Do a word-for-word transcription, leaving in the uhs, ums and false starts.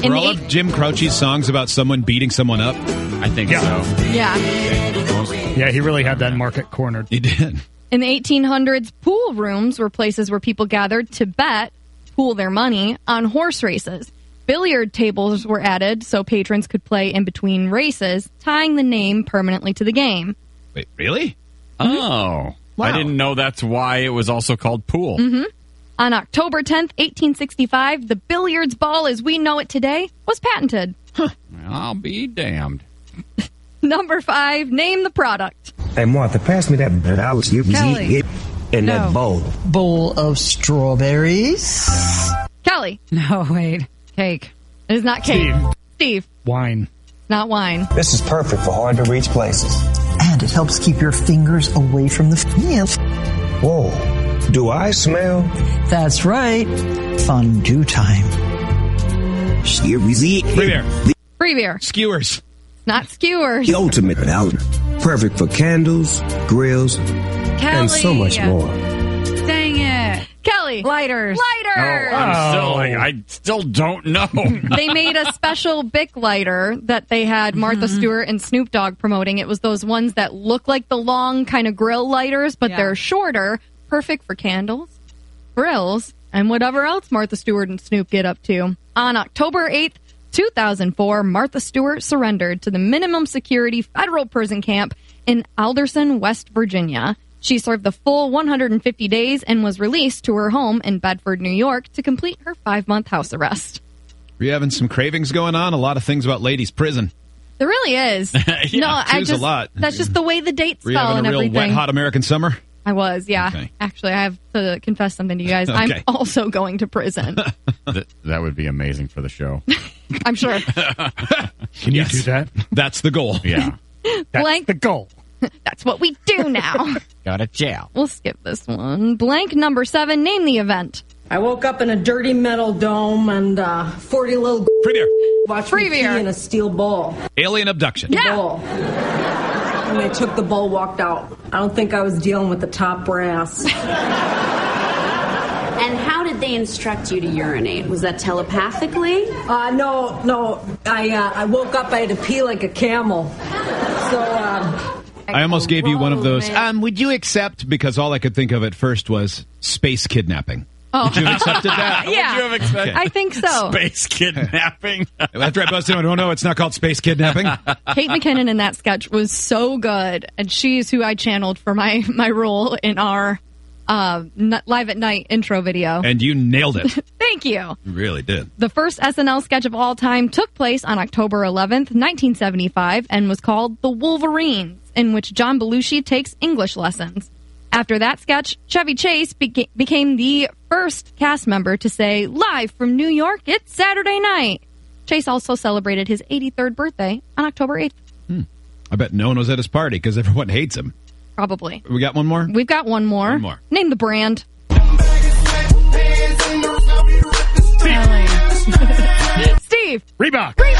Were all of Jim Croce's songs about someone beating someone up? I think Yeah. so. Yeah. Yeah, he really had that market cornered. He did. In the eighteen hundreds, pool rooms were places where people gathered to bet, pool their money, on horse races. Billiard tables were added so patrons could play in between races, tying the name permanently to the game. Wait, really? Oh. Wow. I didn't know that's why it was also called pool. Mm-hmm. On October tenth, eighteen sixty-five, the billiards ball as we know it today was patented. Well, I'll be damned. Number five, name the product. Hey, Martha, pass me that bit. I was you Kelly. eat it in No. that bowl. Bowl of strawberries. Kelly. No, wait. Cake. It is not cake. Steve. Steve. Wine. Not wine. This is perfect for hard to reach places. And it helps keep your fingers away from the fan. Whoa, do I smell? That's right. Fondue time. Free Free beer. Free beer. Skewers. Not skewers. The ultimate out. Perfect for candles, grills, and so much more. Dang it. Kelly. Lighters. Lighter. I'm still Oh. like, I still don't know. They made a special Bic lighter that they had Martha Stewart and Snoop Dogg promoting. It was those ones that look like the long kind of grill lighters, but Yeah. they're shorter, perfect for candles, grills, and whatever else Martha Stewart and Snoop get up to. On October eighth, two thousand four, Martha Stewart surrendered to the minimum security federal prison camp in Alderson, West Virginia. She served the full one hundred fifty days and was released to her home in Bedford, New York to complete her five-month house arrest. Were you having some cravings going on? A lot of things about ladies' prison. There really is. Yeah, no, I choose just a lot. that's just the way the dates Were you fell having and a real everything. wet, hot American summer? I was, yeah. Okay. Actually, I have to confess something to you guys. I'm Okay. also going to prison. Th- that would be amazing for the show. I'm sure. Can Yes. you do that? That's the goal. Yeah. That's Blank. the goal. That's what we do now. Go to jail. We'll skip this one. Blank number seven. Name the event. I woke up in a dirty metal dome and uh, forty little Free beer. watched Free me pee beer. in a steel bowl. Alien abduction. Yeah. Bowl. When they took the bowl, walked out. I don't think I was dealing with the top brass. And how did they instruct you to urinate? Was that telepathically? Uh, no, no. I uh, I woke up. I had to pee like a camel. So. Uh, I almost gave you one of those. man. Um, would you accept? Because all I could think of at first was space kidnapping. Oh. Would you have accepted that? Yeah. Would you have expected? I think so. Space kidnapping. After I busted him, I don't know. It's not called space kidnapping. Kate McKinnon in that sketch was so good, and she's who I channeled for my, my role in our uh, n- Live at Night intro video. And you nailed it. Thank you. You really did. The first S N L sketch of all time took place on October eleventh, nineteen seventy-five, and was called The Wolverines, in which John Belushi takes English lessons. After that sketch, Chevy Chase beca- became the first cast member to say, "Live from New York, it's Saturday night." Chase also celebrated his eighty-third birthday on October eighth. I bet no one was at his party because everyone hates him. Probably. We got one more? We've got one more. One more. Name the brand. Kelly. Steve. Reebok. Reebok.